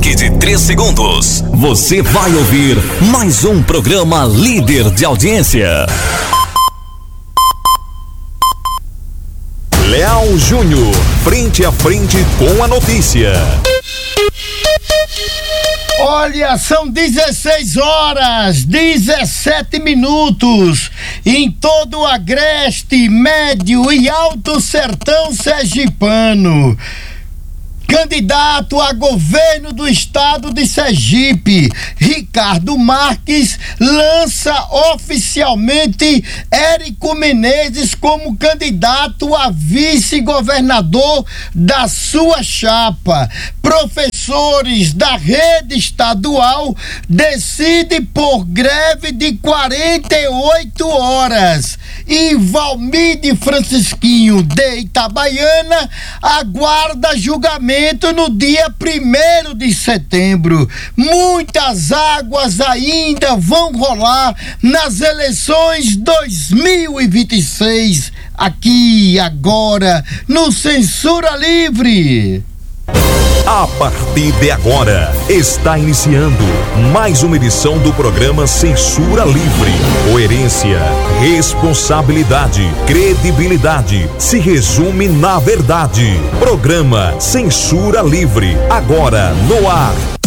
partir de 3 segundos. Você vai ouvir mais um programa líder de audiência. Leal Júnior, frente a frente com a notícia. Olha, são 16 horas, 17 minutos, em todo o agreste, médio e alto sertão sergipano. Candidato a governo do estado de Sergipe, Ricardo Marques, lança oficialmente Érico Menezes como candidato a vice-governador da sua chapa. Professores da rede estadual decidem por greve de 48 horas. E Valmide Francisquinho de Itabaiana aguarda julgamento no dia 1º de setembro. Muitas águas ainda vão rolar nas eleições 2026, aqui agora no Censura Livre. A partir de agora, está iniciando mais uma edição do programa Censura Livre. Coerência, responsabilidade, credibilidade se resume na verdade. Programa Censura Livre, agora no ar.